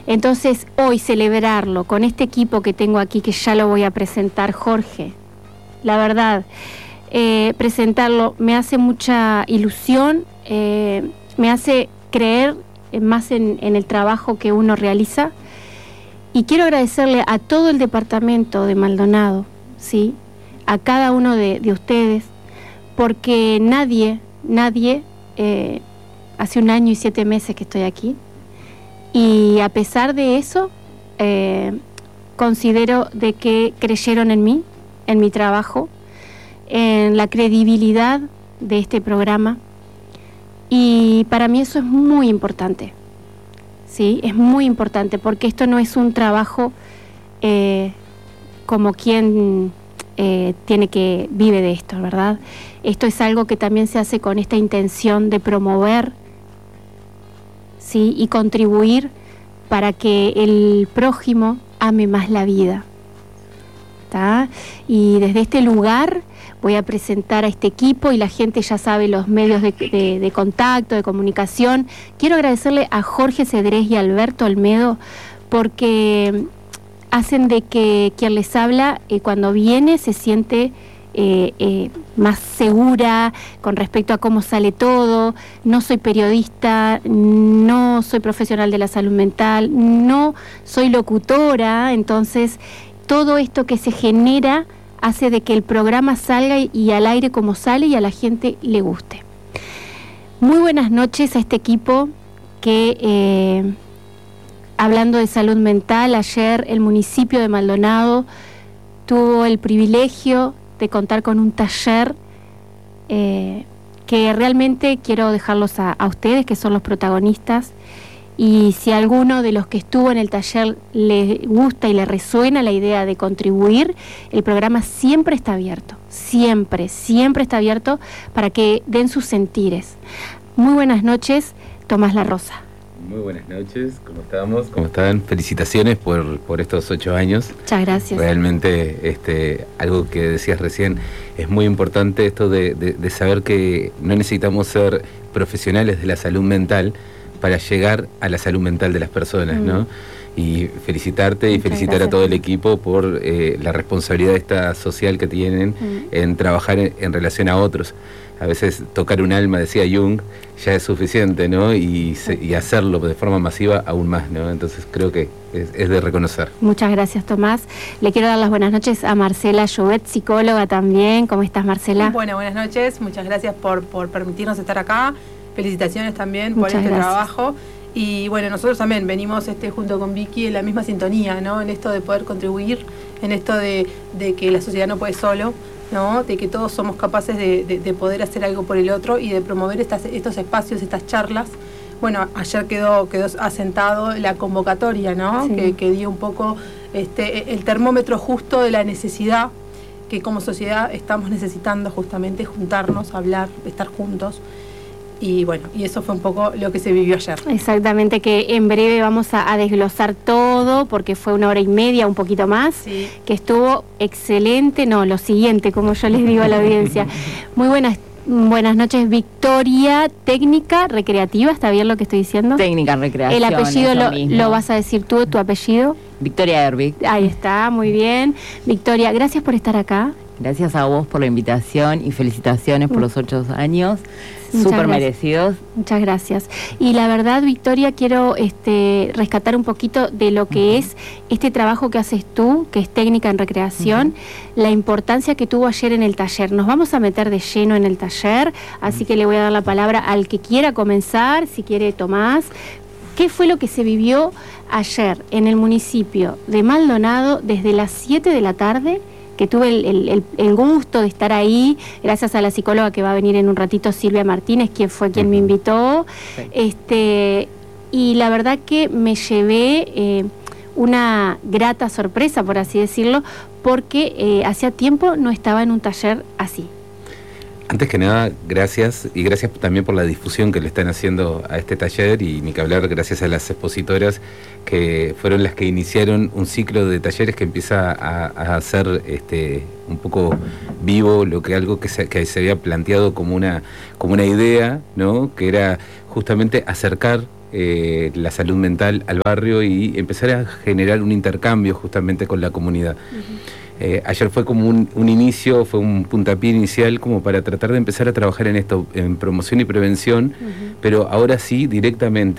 Entonces, hoy celebrarlo con este equipo que tengo aquí, que ya lo voy a presentar, Jorge, la verdad, presentarlo me hace mucha ilusión, me hace creer más en el trabajo que uno realiza, y quiero agradecerle a todo el departamento de Maldonado, ¿sí?, a cada uno de ustedes, porque nadie, hace 1 año y 7 meses que estoy aquí, y a pesar de eso, considero de que creyeron en mí, en mi trabajo, en la credibilidad de este programa, y para mí eso es muy importante, ¿sí? Es muy importante, porque esto no es un trabajo como quien tiene que vive de esto, ¿verdad? Esto es algo que también se hace con esta intención de promover, ¿sí?, y contribuir para que el prójimo ame más la vida, ¿tá? Y desde este lugar voy a presentar a este equipo, y la gente ya sabe los medios de contacto, de comunicación. Quiero agradecerle a Jorge Cedrés y a Alberto Olmedo, porque hacen de que quien les habla, cuando viene, se siente más segura con respecto a cómo sale todo. No soy periodista, no soy profesional de la salud mental, no soy locutora, entonces todo esto que se genera hace de que el programa salga y al aire como sale y a la gente le guste. Muy buenas noches a este equipo que, hablando de salud mental, ayer el municipio de Maldonado tuvo el privilegio de contar con un taller que realmente quiero dejarlos a ustedes, que son los protagonistas, y si a alguno de los que estuvo en el taller le gusta y le resuena la idea de contribuir, el programa siempre está abierto, siempre está abierto para que den sus sentires. Muy buenas noches, Tomás La Rosa. Muy buenas noches, ¿cómo estamos? ¿Cómo están? Felicitaciones por estos 8 años. Muchas gracias. Realmente, algo que decías recién, es muy importante esto de saber que no necesitamos ser profesionales de la salud mental para llegar a la salud mental de las personas, ¿no? Y felicitarte y felicitar a todo el equipo por la responsabilidad esta social que tienen en trabajar en relación a otros. A veces tocar un alma, decía Jung, ya es suficiente, ¿no? Y hacerlo de forma masiva aún más, ¿no? Entonces creo que es de reconocer. Muchas gracias, Tomás. Le quiero dar las buenas noches a Marcela Jouvet, psicóloga también. ¿Cómo estás, Marcela? Bueno, buenas noches. Muchas gracias por permitirnos estar acá. Felicitaciones también por este trabajo. Y bueno, nosotros también venimos junto con Vicky en la misma sintonía, ¿no? En esto de poder contribuir, en esto de que la sociedad no puede solo, ¿no? De que todos somos capaces de poder hacer algo por el otro y de promover estos espacios, estas charlas. Bueno, ayer quedó asentado la convocatoria, ¿no? Sí. Que dio un poco el termómetro justo de la necesidad que como sociedad estamos necesitando, justamente juntarnos, hablar, estar juntos. Y bueno, y eso fue un poco lo que se vivió ayer. Exactamente, que en breve vamos a desglosar todo, porque fue 1 hora y media, un poquito más, sí, que estuvo excelente. No, lo siguiente, como yo les digo a la audiencia. Muy buenas noches, Victoria, técnica recreativa, ¿está bien lo que estoy diciendo? Técnica recreativa. El apellido lo vas a decir tú, tu apellido. Victoria Herbig. Ahí está, muy bien. Victoria, gracias por estar acá. Gracias a vos por la invitación y felicitaciones por los 8 años. Súper merecidos. Muchas gracias. Y la verdad, Victoria, quiero rescatar un poquito de lo que es este trabajo que haces tú, que es técnica en recreación, la importancia que tuvo ayer en el taller. Nos vamos a meter de lleno en el taller, así que le voy a dar la palabra al que quiera comenzar, si quiere Tomás. ¿Qué fue lo que se vivió ayer en el municipio de Maldonado desde las 7 de la tarde? Que tuve el gusto de estar ahí, gracias a la psicóloga que va a venir en un ratito, Silvia Martínez, quien fue quien me invitó. Sí. Y la verdad que me llevé una grata sorpresa, por así decirlo, porque hacía tiempo no estaba en un taller así. Antes que nada, gracias, y gracias también por la difusión que le están haciendo a este taller, y ni que hablar, gracias a las expositoras que fueron las que iniciaron un ciclo de talleres que empieza a hacer un poco vivo algo que se había planteado como una idea, ¿no? Que era justamente acercar la salud mental al barrio y empezar a generar un intercambio justamente con la comunidad. Ayer fue como un inicio, fue un puntapié inicial como para tratar de empezar a trabajar en esto, en promoción y prevención, pero ahora sí directamente